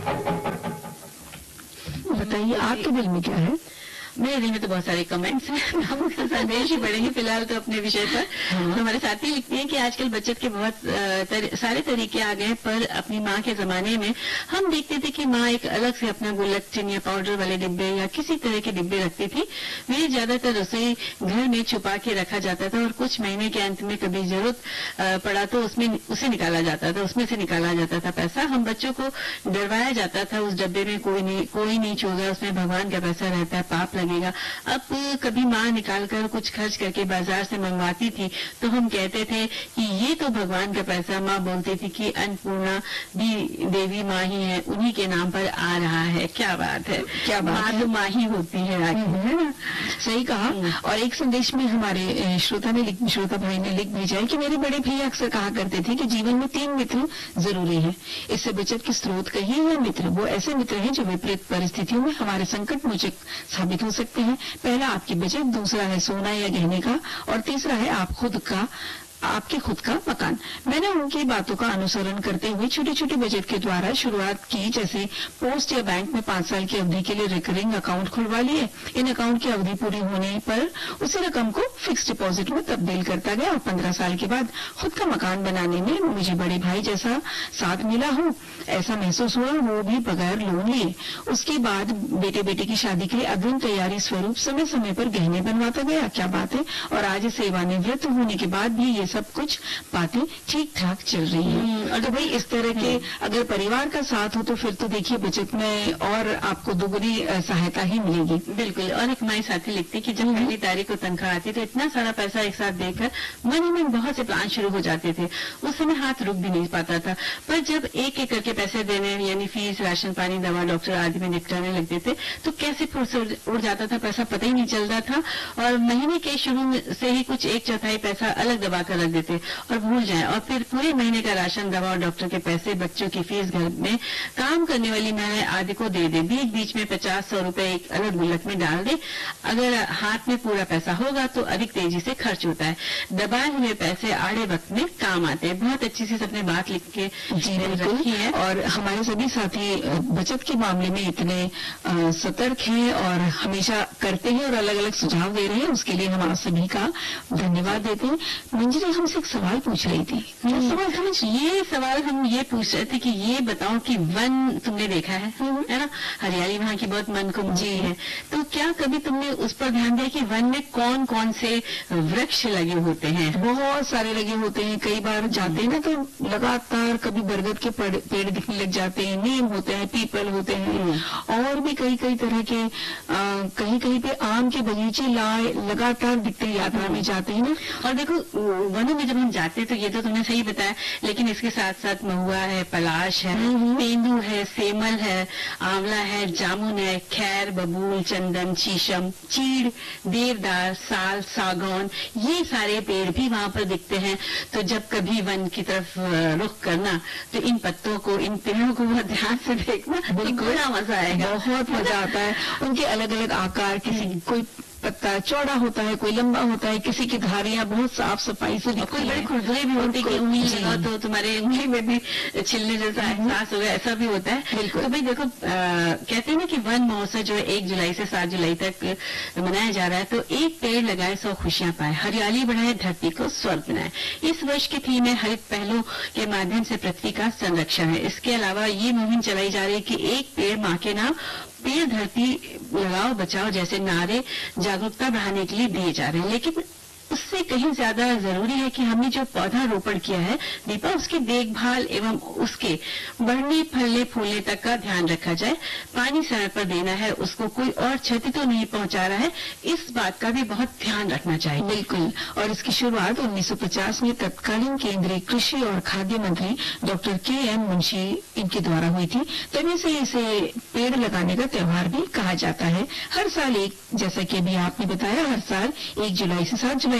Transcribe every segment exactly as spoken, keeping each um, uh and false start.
बताइए आपके दिल में क्या है? मेरे दिल में तो बहुत सारे कमेंट्स हैं, हम संदेश ही पढ़ेंगे फिलहाल तो अपने विषय पर। हाँ। हमारे साथी लिखते हैं कि आजकल बचत के बहुत तर, सारे तरीके आ गए, पर अपनी माँ के जमाने में हम देखते थे कि माँ एक अलग से अपना गुल्लक टिन या पाउडर वाले डिब्बे या किसी तरह के डिब्बे रखती थी। वे ज्यादातर रसोई घर में छुपा के रखा जाता था और कुछ महीने के अंत में कभी जरूरत पड़ा तो उसमें उसे निकाला जाता था उसमें से निकाला जाता था पैसा। हम बच्चों को डरवाया जाता था उस डब्बे में कोई नहीं कोई नहीं छूगा, उसमें भगवान का पैसा रहता है, पाप लगेगा। अब कभी माँ निकाल कर कुछ खर्च करके बाजार से मंगवाती थी तो हम कहते थे कि ये तो भगवान का पैसा। माँ बोलती थी कि अन्नपूर्णा भी देवी माँ ही है, उन्हीं के नाम पर आ रहा है। क्या बात है, क्या बात माँ है? तो माँ ही होती है, है ना? सही कहा। और एक संदेश में हमारे श्रोता ने लिख श्रोता भाई ने लिख भेजा है कि मेरे बड़े भैया अक्सर कहा करते थे कि जीवन में तीन मित्र जरूरी है। इससे बचत के स्रोत कहिए या मित्र, वो ऐसे मित्र हैं जो विपरीत परिस्थितियों में हमारे संकट मोचक साबित हो सकते हैं। पहला आपकी बचत, दूसरा है सोना या गहने का, और तीसरा है आप खुद का आपके खुद का मकान। मैंने उनकी बातों का अनुसरण करते हुए छोटी छोटी बचत के द्वारा शुरुआत की, जैसे पोस्ट या बैंक में पांच साल की अवधि के लिए रिकरिंग अकाउंट खुलवा लिए। इन अकाउंट की अवधि पूरी होने पर उसी रकम को फिक्स डिपॉजिट में तब्दील करता गया और पंद्रह साल के बाद खुद का मकान बनाने में मुझे बड़े भाई जैसा साथ मिला हो ऐसा महसूस हुआ, वो भी बगैर लोन लिए। उसके बाद बेटे बेटी की शादी के लिए अग्रिम तैयारी स्वरूप समय समय पर गहने बनवाता गया। क्या बात है। और आज सेवानिवृत्त होने के बाद भी ये सब कुछ बातें ठीक ठाक चल रही हैं। और तो भाई इस तरह के अगर परिवार का साथ हो तो फिर तो देखिए बचत में और आपको दोगुनी सहायता ही मिलेगी। बिल्कुल। और एक हमारी साथी लिखती कि जब पहली तारीख को तनख्वाह आती तो इतना सारा पैसा एक साथ देकर मन ही मन बहुत से प्लान शुरू हो जाते थे। उस समय हाथ रुक भी नहीं पाता था, पर जब एक एक करके पैसे देने यानी फीस, राशन पानी, दवा, डॉक्टर आदि में निपटाने लगते थे तो कैसे फुर्स उड़ जाता था, पैसा पता ही नहीं चलता था। और महीने के शुरू से ही कुछ एक चौथाई पैसा अलग दबा कर रख देते और भूल जाए, और फिर पूरे महीने का राशन, दवा और डॉक्टर के पैसे, बच्चों की फीस, घर में काम करने वाली महिलाएं आदि को दे दे। बीच बीच में पचास सौ रुपए एक अलग गुल्लक में डाल दे। अगर हाथ में पूरा पैसा होगा तो अधिक तेजी से खर्च होता है। दबाए हुए पैसे आड़े वक्त में काम आते हैं। बहुत अच्छी से सबने बात लिख के जी रखी है। और हमारे सभी साथी बचत के मामले में इतने सतर्क हैं और हमेशा करते हैं और अलग अलग सुझाव दे रहे हैं, उसके लिए हम आप सभी का धन्यवाद देते हैं। मंजरी हमसे एक सवाल पूछ रही थी। क्या सवाल था? ये सवाल हम ये पूछ रहे थे कि ये बताओ कि वन तुमने देखा है, है ना, हरियाली वहाँ की बहुत मन को जी है, तो क्या कभी तुमने उस पर ध्यान दिया कि वन में कौन कौन से वृक्ष लगे होते हैं? बहुत सारे लगे होते हैं। कई बार जाते हैं ना तो लगातार कभी बरगद के पेड़ दिखने लग जाते हैं, नीम होते हैं, पीपल होते हैं, और भी कई कई तरह के कहीं कहीं पे आम के बगीचे लगातार दिखते हैं यात्रा में जाते हैं ना। और देखो वनों में जब हम जाते हैं तो ये तो तुमने सही बताया, लेकिन इसके साथ साथ महुआ है, पलाश है, तेंदू है, सेमल है, आंवला है, जामुन है, खैर, बबूल, चंदन, शीशम, चीड़, देवदार, साल, सागौन, ये सारे पेड़ भी वहाँ पर दिखते हैं। तो जब कभी वन की तरफ रुख करना तो इन पत्तों को, इन पेड़ों को बहुत ध्यान से देखना, तो बड़ा मजा आएगा। बहुत मजा आता है। उनके अलग अलग आकार, किसी कोई पत्ता चौड़ा होता है, कोई लंबा होता है, किसी की धारियां बहुत साफ सफाई से दिखती कोई बड़ी है, खुरदुरी भी होती है कि उंगली लगाओ तो तुम्हारे उंगली में भी छिलने जैसा एहसास हो गया, ऐसा भी होता है। तो भाई देखो, आ, कहते हैं ना कि वन महोत्सव जो है एक जुलाई से सात जुलाई तक मनाया जा रहा है, तो एक पेड़ लगाए सौ खुशियां पाए, हरियाली बढ़ाए, धरती को स्वर्ग बनाए। इस वर्ष की थीम है हरित पहलों के माध्यम से पृथ्वी का संरक्षण है। इसके अलावा ये मुहिम चलाई जा रही है कि एक पेड़ माँ के नाम, पेड़ धरती लगाओ बचाओ जैसे नारे जागरूकता बढ़ाने के लिए दिए जा रहे हैं। लेकिन उससे कहीं ज्यादा जरूरी है कि हमने जो पौधा रोपण किया है दीपा, उसकी देखभाल एवं उसके बढ़ने, फलने, फूलने तक का ध्यान रखा जाए। पानी समय पर देना है, उसको कोई और क्षति तो नहीं पहुंचा रहा है, इस बात का भी बहुत ध्यान रखना चाहिए। बिल्कुल। और इसकी शुरुआत उन्नीस सौ पचास में तत्कालीन केंद्रीय कृषि और खाद्य मंत्री डॉक्टर के एम मुंशी इनके द्वारा हुई थी। तभी से इसे पेड़ लगाने का त्योहार भी कहा जाता है। हर साल एक, जैसा कि अभी आपने बताया, हर साल एक जुलाई से सात जुलाई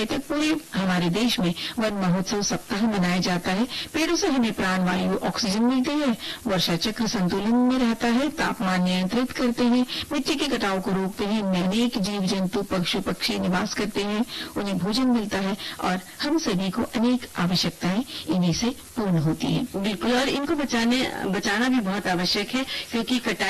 जुलाई तक पूरे हमारे देश में वन महोत्सव सप्ताह मनाया जाता है। पेड़ों से हमें प्राण वायु ऑक्सीजन मिलती है, वर्षा चक्र संतुलन में रहता है, तापमान नियंत्रित करते हैं, मिट्टी के कटाव को रोकते हैं, अनेक जीव जंतु पशु पक्षी निवास करते हैं, उन्हें भोजन मिलता है और हम सभी को अनेक आवश्यकताएं इन्हीं से पूर्ण होती है। बिल्कुल, और इनको बचाने बचाना भी बहुत आवश्यक है, क्योंकि कटाई